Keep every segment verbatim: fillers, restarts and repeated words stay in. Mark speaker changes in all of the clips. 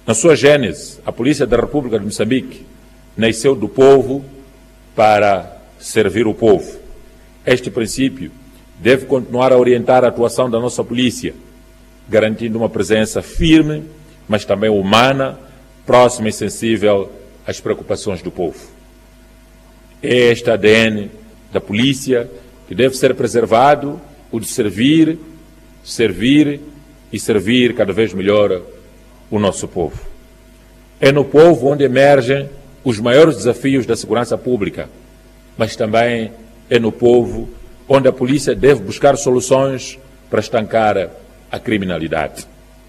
Speaker 1: Na sua gênese, a Polícia da República de Moçambique nasceu do povo para servir o povo. Este princípio deve continuar a orientar a atuação da nossa polícia, garantindo uma presença firme, mas também humana, próxima e sensível às preocupações do povo. É este A D N da polícia que deve ser preservado, o de servir, servir e servir cada vez melhor o nosso povo. É no povo onde emergem os maiores desafios da segurança pública, mas também é no povo onde a polícia deve buscar soluções para estancar a criminalidade.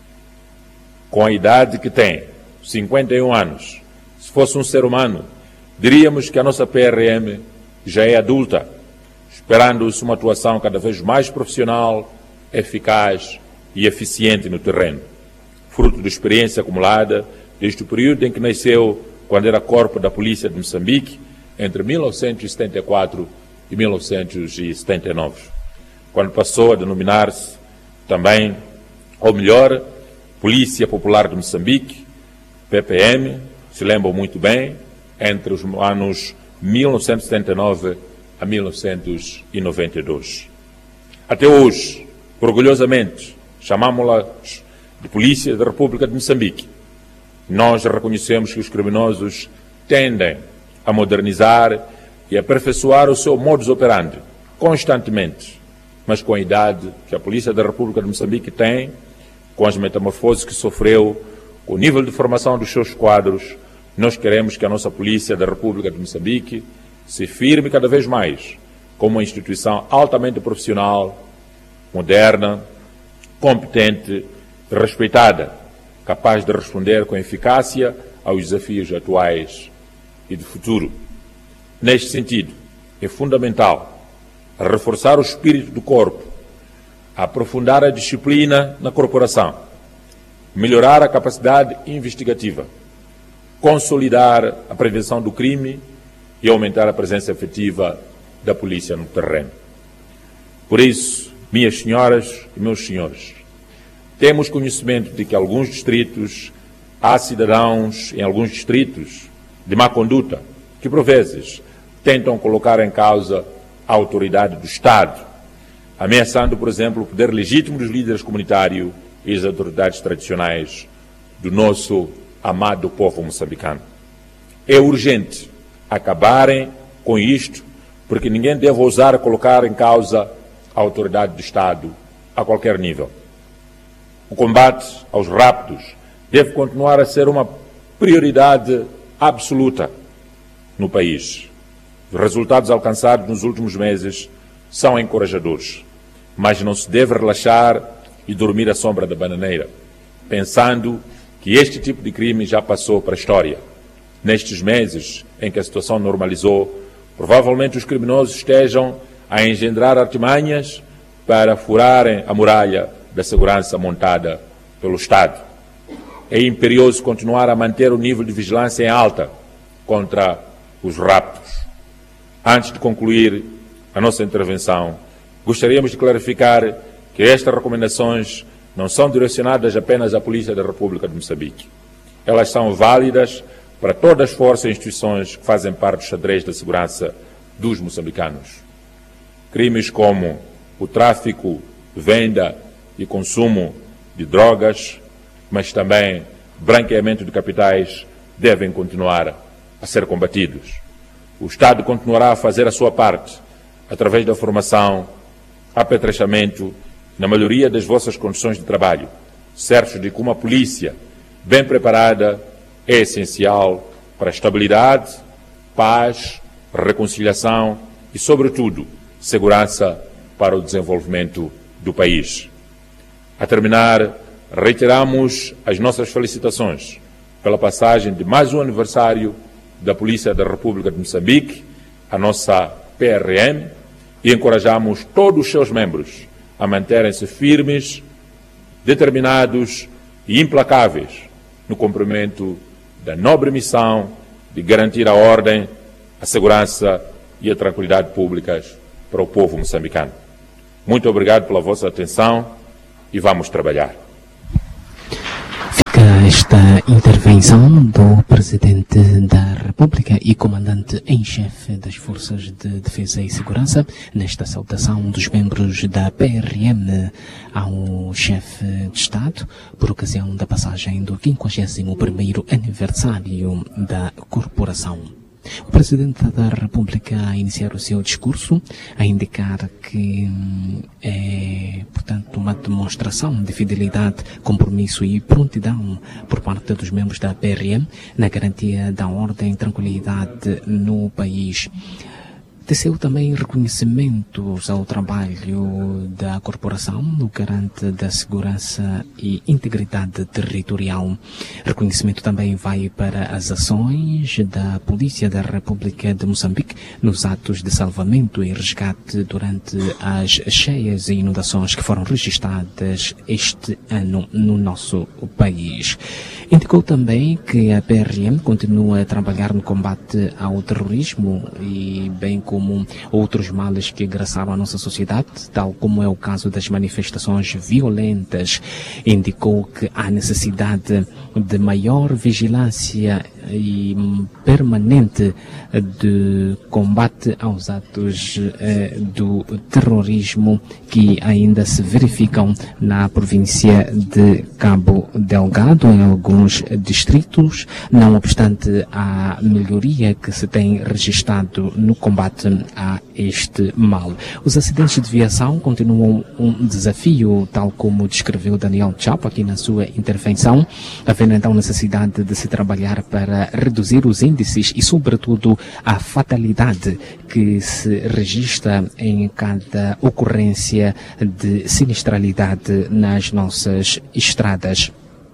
Speaker 1: Com a idade que tem, cinquenta e um anos, se fosse um ser humano, diríamos que a nossa P R M já é adulta, esperando-se uma atuação cada vez mais profissional, eficaz e eficiente no terreno, fruto da experiência acumulada desde o período em que nasceu, quando era corpo da Polícia de Moçambique, entre mil novecentos e setenta e quatro e mil novecentos e setenta e nove, quando passou a denominar-se também, ou melhor, Polícia Popular de Moçambique, P P M, se lembram muito bem, entre os anos mil novecentos e setenta e nove a mil novecentos e noventa e dois. Até hoje, orgulhosamente, chamamos-la de Polícia da República de Moçambique. Nós reconhecemos que os criminosos tendem a modernizar e aperfeiçoar o seu modus operandi constantemente, mas com a idade que a Polícia da República de Moçambique tem, com as metamorfoses que sofreu, com o nível de formação dos seus quadros, nós queremos que a nossa Polícia da República de Moçambique se firme cada vez mais como uma instituição altamente profissional, moderna, competente, respeitada, capaz de responder com eficácia aos desafios atuais e do futuro. Neste sentido, é fundamental reforçar o espírito do corpo, aprofundar a disciplina na corporação, melhorar a capacidade investigativa, consolidar a prevenção do crime e aumentar a presença efetiva da polícia no terreno. Por isso, minhas senhoras e meus senhores, temos conhecimento de que alguns distritos, há cidadãos em alguns distritos de má conduta que, por vezes, tentam colocar em causa a autoridade do Estado, ameaçando, por exemplo, o poder legítimo dos líderes comunitários e as autoridades tradicionais do nosso amado povo moçambicano. É urgente acabarem com isto, porque ninguém deve ousar colocar em causa a autoridade do Estado a qualquer nível. O combate aos raptos deve continuar a ser uma prioridade absoluta no país. Os resultados alcançados nos últimos meses são encorajadores, mas não se deve relaxar e dormir à sombra da bananeira, pensando que este tipo de crime já passou para a história. Nestes meses em que a situação normalizou, provavelmente os criminosos estejam a engendrar artimanhas para furarem a muralha da segurança montada pelo Estado. É imperioso continuar a manter o nível de vigilância em alta contra os raptos. Antes de concluir a nossa intervenção, gostaríamos de clarificar que estas recomendações não são direcionadas apenas à Polícia da República de Moçambique. Elas são válidas para todas as forças e instituições que fazem parte do xadrez da segurança dos moçambicanos. Crimes como o tráfico, venda e consumo de drogas, mas também branqueamento de capitais, devem continuar a ser combatidos. O Estado continuará a fazer a sua parte, através da formação, apetrechamento, na melhoria das vossas condições de trabalho, certos de que uma polícia bem preparada é essencial para a estabilidade, paz, reconciliação e, sobretudo, segurança para o desenvolvimento do país. A terminar, reiteramos as nossas felicitações pela passagem de mais um aniversário da Polícia da República de Moçambique, a nossa P R M, e encorajamos todos os seus membros a manterem-se firmes, determinados e implacáveis no cumprimento da nobre missão de garantir a ordem, a segurança e a tranquilidade públicas para o povo moçambicano. Muito obrigado pela vossa atenção e vamos trabalhar.
Speaker 2: Fica esta intervenção do Presidente da República e Comandante em Chefe das Forças de Defesa e Segurança, nesta saudação dos membros da P R M ao Chefe de Estado, por ocasião da passagem do quinquagésimo primeiro aniversário da Corporação. O Presidente da República a iniciar o seu discurso, a indicar que é, portanto, uma demonstração de fidelidade, compromisso e prontidão por parte dos membros da P R M na garantia da ordem e tranquilidade no país. Teceu também reconhecimentos ao trabalho da corporação no garante da segurança e integridade territorial. Reconhecimento também vai para as ações da Polícia da República de Moçambique nos atos de salvamento e resgate durante as cheias e inundações que foram registradas este ano no nosso país. Indicou também que a P R M continua a trabalhar no combate ao terrorismo e bem como como outros males que agravaram a nossa sociedade, tal como é o caso das manifestações violentas. Indicou que há necessidade de maior vigilância e permanente de combate aos atos eh, do terrorismo que ainda se verificam na província de Cabo Delgado, em alguns distritos, não obstante a melhoria que se tem registrado no combate a este mal. Os acidentes de viação continuam um desafio, tal como descreveu Daniel Chapo aqui na sua intervenção, havendo então necessidade de se trabalhar para reduzir os índices e, sobretudo, a fatalidade que se registra em cada ocorrência de sinistralidade nas nossas estradas.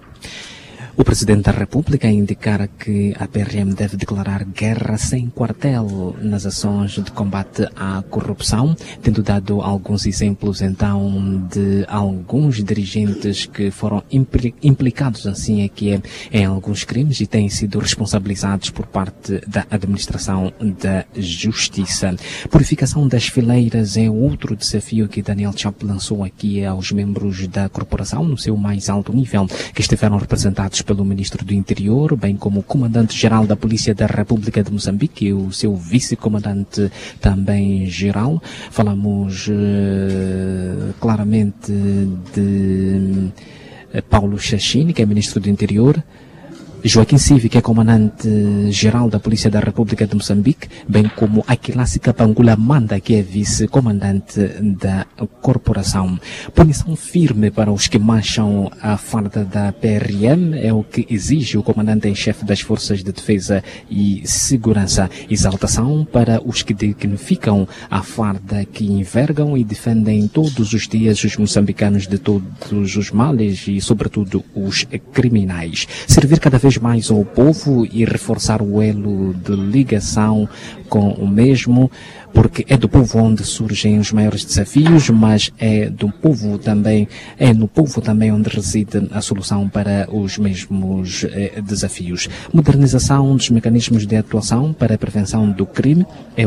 Speaker 2: O Presidente da República indicara que a P R M deve declarar guerra sem quartel nas ações de combate à corrupção, tendo dado alguns exemplos, então, de alguns dirigentes que foram implicados, assim é que é, em alguns crimes e têm sido responsabilizados por parte da administração da Justiça. Purificação das fileiras é outro desafio que Daniel Chapo lançou aqui aos membros da corporação, no seu mais alto nível, que estiveram representados pelo Ministro do Interior, bem como o Comandante-Geral da Polícia da República de Moçambique e o seu Vice-Comandante também geral. Falamos uh, claramente de uh, Paulo Chachini, que é Ministro do Interior, Joaquim Civi, que é Comandante-Geral da Polícia da República de Moçambique, bem como Aquilace Capangula Manda, que é Vice-Comandante da Corporação. Punição firme para os que mancham a farda da P R M é o que exige o Comandante em Chefe das Forças de Defesa e Segurança. Exaltação para os que dignificam a farda que envergam e defendem todos os dias os moçambicanos de todos os males e, sobretudo, os criminais. Servir cada vez mais ao povo e reforçar o elo de ligação com o mesmo, porque é do povo onde surgem os maiores desafios, mas é do povo também, é no povo também onde reside a solução para os mesmos eh, desafios. Modernização dos mecanismos de atuação para a prevenção do crime é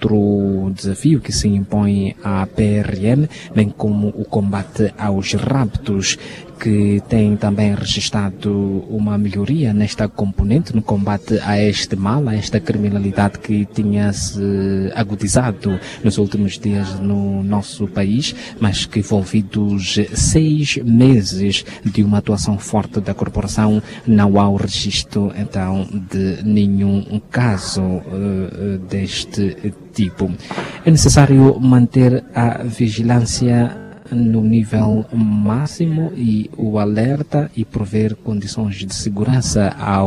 Speaker 2: outro desafio que se impõe à P R M, bem como o combate aos raptos, que tem também registrado uma melhoria nesta componente no combate a este mal, a esta criminalidade que tinha-se agudizado nos últimos dias no nosso país, mas que, envolvidos seis meses de uma atuação forte da corporação, não há o registro, então, de nenhum caso uh, deste tipo. É necessário manter a vigilância no nível máximo e o alerta e prover condições de segurança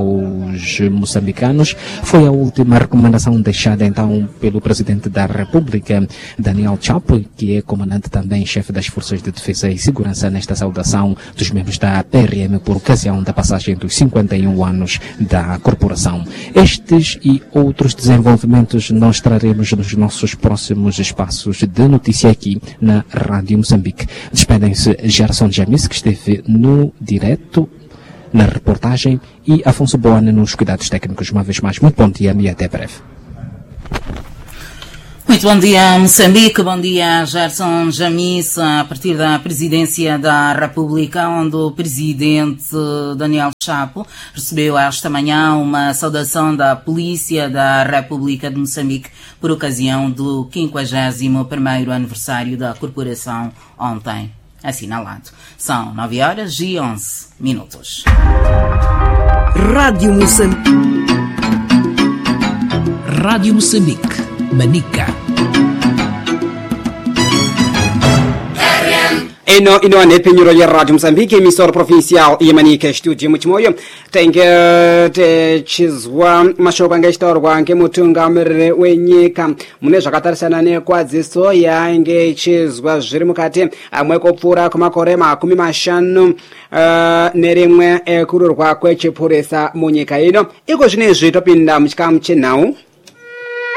Speaker 2: aos moçambicanos foi a última recomendação deixada então pelo Presidente da República, Daniel Chapo, que é comandante também chefe das Forças de Defesa e Segurança, nesta saudação dos membros da P R M por ocasião da passagem dos cinquenta e um anos da corporação. Estes e outros desenvolvimentos nós traremos nos nossos próximos espaços de notícia aqui na Rádio Moçambique. Despedem-se Gerson Jamis, que esteve no direto, na reportagem, e Afonso Boana nos cuidados técnicos. Uma vez mais, muito bom dia e até breve.
Speaker 3: Muito bom dia, Moçambique. Bom dia, Gerson Jamis. A partir da Presidência da República, onde o Presidente Daniel Chapo recebeu esta manhã uma saudação da Polícia da República de Moçambique por ocasião do quinquagésimo primeiro aniversário da corporação ontem assinalado. São nove horas e onze minutos.
Speaker 4: Rádio Moçambique.
Speaker 5: Rádio Moçambique. Manica.
Speaker 6: Ino ino ne penyuro ya Rádio Moçambique, emissora provincial e Manica estúdio Mutimoyo. Tem que te chizwa mashobanga istorwa nke mutunga mre wenyika. Mune zvakatarisana nekwadziso yange chizwa zviri mukati amwe kopfura kumakore makumi mashanu uh, nerimwe ekururwa kwechipurisa munyika ino. Iko zvinezvi topinda muchikamu chenhau.